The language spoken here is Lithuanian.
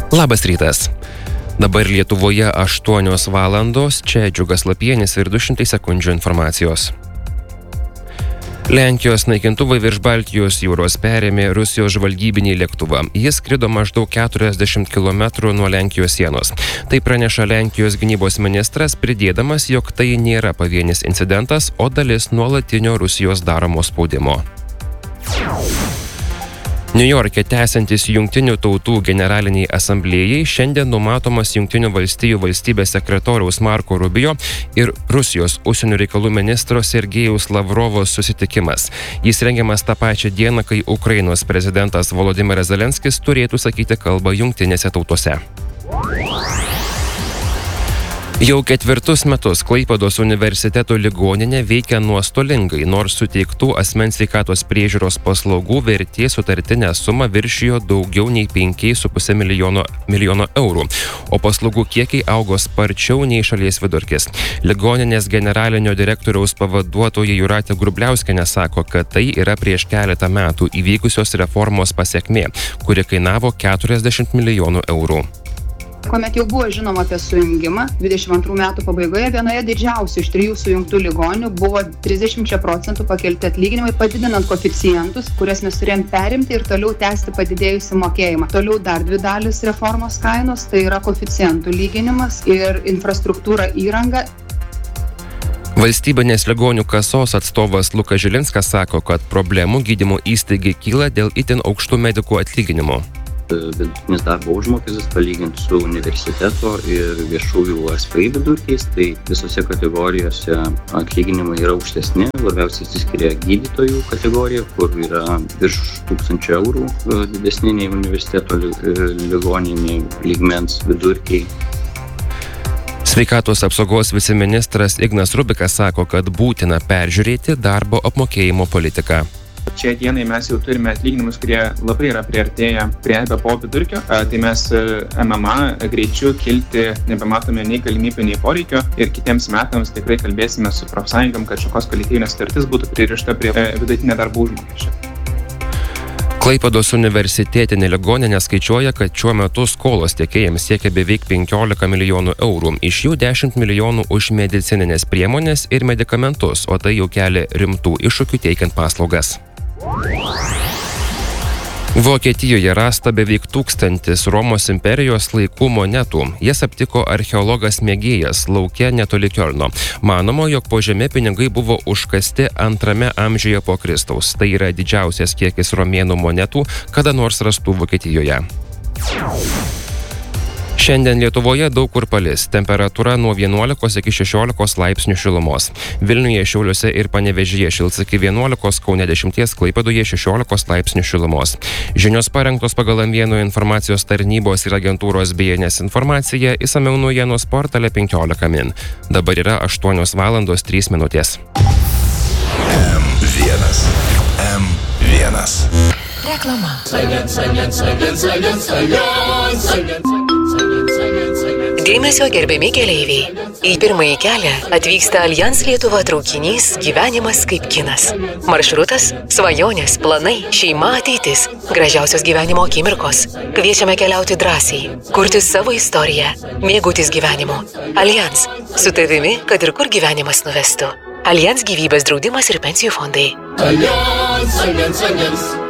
Labas rytas. Dabar Lietuvoje 8 valandos, čia Džiugas Lapienis ir 200 sekundžių informacijos. Lenkijos naikintuvai virš Baltijos jūros perėmė Rusijos žvalgybinį lėktuvą. Jis skrido maždaug 40 km nuo Lenkijos sienos. Tai praneša Lenkijos gynybos ministras, pridėdamas, jog tai nėra pavienis incidentas, o dalis nuolatinio Rusijos daromo spaudimo. Niujorke tęsiantis Jungtinių tautų generaliniai asamblėjai šiandien numatomas Jungtinių valstijų valstybės sekretoriaus Marko Rubio ir Rusijos užsienio reikalų ministro Sergejaus Lavrovo susitikimas. Jis rengiamas tą pačią dieną, kai Ukrainos prezidentas Volodymyras Zelenskis turėtų sakyti kalbą Jungtinėse tautose. Jau 4 metus Klaipėdos universiteto ligoninė veikia nuostolingai, nors suteiktų asmens sveikatos priežiūros paslaugų vertė sutartinę sumą viršijo daugiau nei 5,5 milijono eurų, o paslaugų kiekiai augo sparčiau nei šalies vidurkis. Ligoninės generalinio direktoriaus pavaduotoja Jūratė Grubliauskienė sako, kad tai yra prieš keletą metų įvykusios reformos pasekmė, kuri kainavo 40 milijonų eurų. Kuomet jau buvo žinoma apie sujungimą, 22 metų pabaigoje vienoje didžiausių iš 3 sujungtų ligoninių buvo 30% pakelti atlyginimai, padidinant koeficientus, kurias mes turėjom perimti ir toliau tęsti padidėjusį mokėjimą. Toliau dar 2 dalis reformos kainos, tai yra koeficientų lyginimas ir infrastruktūra įranga. Valstybinės ligonių kasos atstovas Lukas Žilinskas sako, kad problemų gydymo įstaigai kyla dėl itin aukštų medikų atlyginimų. Vidutinis darbo užmokestis palyginti su universiteto ir viešųjų ASPI vidurkiais, tai visose kategorijose atlyginimai yra aukštesni, labiausiai išsiskiria gydytojų kategorija, kur yra virš 1000 eurų didesni nei universiteto ligoniniai lygmens vidurkiai. Sveikatos apsaugos viceministras Ignas Rubikas sako, kad būtina peržiūrėti darbo apmokėjimo politiką. Šiai dienai mes jau turime atlyginimus, kurie labai yra priartėję prie EBPO vidurkio, tai mes MMA greičiu kilti nebematome nei galimybių, nei poreikio ir kitiems metams tikrai kalbėsime su profsąjungom, kad šios kolektyvinės sutartis būtų pririšta prie vidutinio darbo užmokesčio. Klaipėdos universitetinė ligoninė skaičiuoja, kad šiuo metu skolos tiekėjams siekia beveik 15 milijonų eurų, iš jų 10 milijonų už medicininės priemonės ir medikamentus, o tai jau kelia rimtų iššūkių teikiant paslaugas. Vokietijoje rasta beveik 1000 Romos imperijos laikų monetų. Jas aptiko archeologas mėgėjas lauke netoli Kiolno. Manoma, jog po žeme pinigai buvo užkasti 2 amžiuje po Kristaus. Tai yra didžiausias kiekis romėnų monetų, kada nors rastų Vokietijoje. Šiandien Lietuvoje daug kur palis. Temperatūra nuo 11 iki 16 laipsnių šilumos. Vilniuje, Šiauliuose ir Panevėžyje šils iki 11, Kaune 10, Klaipėdoje 16 laipsnių šilumos. Žinios parengtos pagal M1 informacijos tarnybos ir agentūros BNS informacija, išsamiau naujienos portale 15 min. Dabar yra 8 valandos 3 minutės. M1. Reklama. Dėmesio gerbiami keleiviai. Į pirmąjį kelią atvyksta Allianz Lietuva traukinys Gyvenimas kaip kinas. Maršrutas – svajonės, planai, šeima, ateitis, gražiausios gyvenimo akimirkos. Kviečiame keliauti drąsiai, kurti savo istoriją, mėgautis gyvenimu. Allianz – su tavimi, kad ir kur gyvenimas nuvestų. Allianz gyvybės draudimas ir pensijų fondai. Allianz.